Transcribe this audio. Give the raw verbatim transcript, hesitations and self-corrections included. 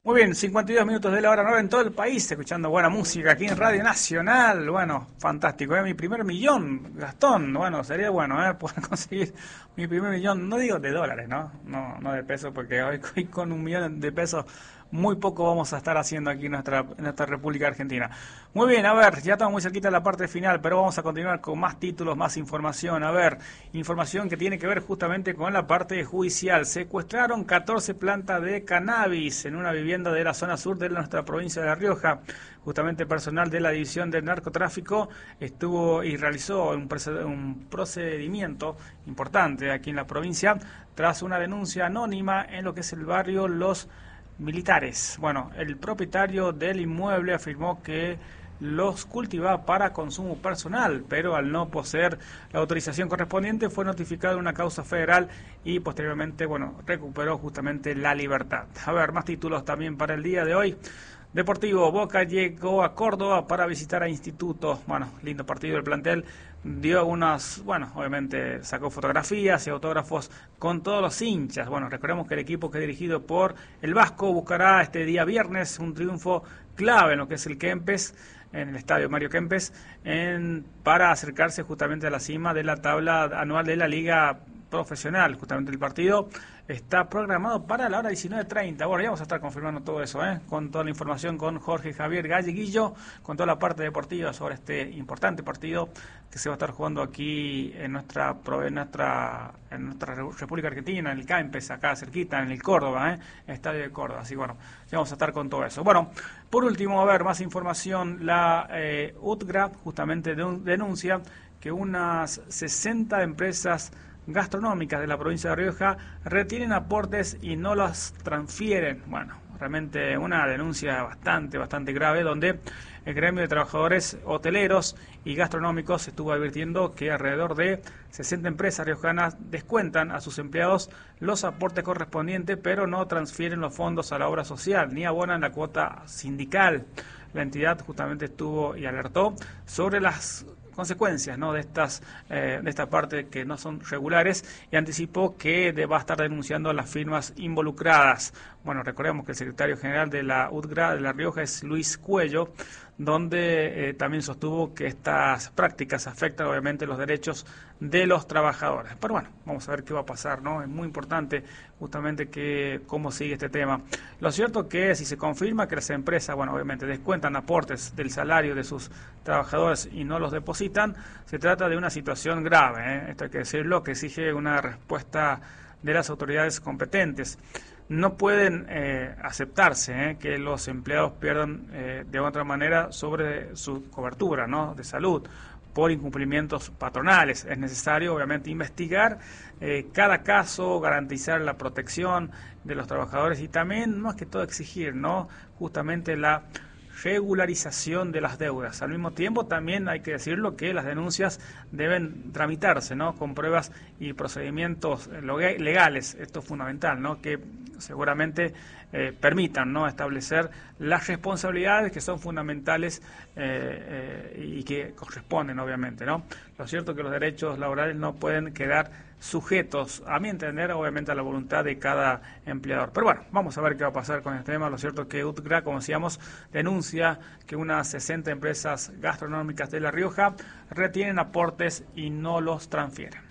Muy bien, cincuenta y dos minutos de la hora nueve en todo el país, escuchando buena música aquí en Radio Nacional. Bueno, fantástico, ¿eh? Mi primer millón, Gastón. Bueno, sería bueno, ¿eh? Poder conseguir mi primer millón, no digo de dólares, ¿no? No, no de pesos, porque hoy, hoy con un millón de pesos muy poco vamos a estar haciendo aquí en nuestra, en nuestra República Argentina. Muy bien, a ver, ya estamos muy cerquita de la parte final, pero vamos a continuar con más títulos, más información. A ver, información que tiene que ver justamente con la parte judicial. Secuestraron catorce plantas de cannabis en una vivienda de la zona sur de nuestra provincia de La Rioja. Justamente personal de la División del Narcotráfico estuvo y realizó un, un procedimiento importante aquí en la provincia tras una denuncia anónima en lo que es el barrio Los Militares. Bueno, el propietario del inmueble afirmó que los cultivaba para consumo personal, pero al no poseer la autorización correspondiente fue notificado en una causa federal y posteriormente, bueno, recuperó justamente la libertad. A ver, más títulos también para el día de hoy. Deportivo, Boca llegó a Córdoba para visitar a Instituto. Bueno, lindo partido el plantel. Dio unas, bueno, obviamente sacó fotografías y autógrafos con todos los hinchas. Bueno, recordemos que el equipo que es dirigido por el Vasco buscará este día viernes un triunfo clave en lo que es el Kempes, en el estadio Mario Kempes, en, para acercarse justamente a la cima de la tabla anual de la Liga Profesional. Justamente el partido está programado para la hora diecinueve treinta. Bueno, ya vamos a estar confirmando todo eso, ¿eh? Con toda la información con Jorge Javier Galleguillo, con toda la parte deportiva sobre este importante partido que se va a estar jugando aquí en nuestra en nuestra en nuestra República Argentina, en el Kempes, acá cerquita, en el Córdoba, ¿eh? El estadio de Córdoba. Así bueno, ya vamos a estar con todo eso. Bueno, por último, a ver, más información. La eh, U T G R A justamente denuncia que unas sesenta empresas gastronómicas de la provincia de La Rioja retienen aportes y no los transfieren. Bueno, realmente una denuncia bastante, bastante grave, donde el gremio de trabajadores hoteleros y gastronómicos estuvo advirtiendo que alrededor de sesenta empresas riojanas descuentan a sus empleados los aportes correspondientes, pero no transfieren los fondos a la obra social ni abonan la cuota sindical. La entidad justamente estuvo y alertó sobre las consecuencias, ¿no?, de estas eh, de esta parte que no son regulares, y anticipó que va a estar denunciando a las firmas involucradas. Bueno, recordemos que el secretario general de la U T G R A de La Rioja es Luis Cuello, donde eh, también sostuvo que estas prácticas afectan obviamente los derechos de los trabajadores. Pero bueno, vamos a ver qué va a pasar, ¿no? Es muy importante justamente que cómo sigue este tema. Lo cierto que si se confirma que las empresas, bueno, obviamente descuentan aportes del salario de sus trabajadores y no los depositan, se trata de una situación grave, ¿eh? Esto hay que decirlo, que exige una respuesta de las autoridades competentes. No pueden eh, aceptarse eh, que los empleados pierdan eh, de otra manera sobre su cobertura, ¿no?, de salud por incumplimientos patronales. Es necesario, obviamente, investigar eh, cada caso, garantizar la protección de los trabajadores y también, más que todo, exigir, ¿no?, justamente la regularización de las deudas. Al mismo tiempo, también hay que decirlo que las denuncias deben tramitarse, ¿no?, con pruebas y procedimientos legales. Esto es fundamental, ¿no?, que seguramente eh, permitan, ¿no?, establecer las responsabilidades que son fundamentales eh, eh, y que corresponden, obviamente, ¿no? Lo cierto es que los derechos laborales no pueden quedar sujetos, a mi entender, obviamente, a la voluntad de cada empleador. Pero bueno, vamos a ver qué va a pasar con este tema. Lo cierto es que U T G R A, como decíamos, denuncia que unas sesenta empresas gastronómicas de La Rioja retienen aportes y no los transfieren.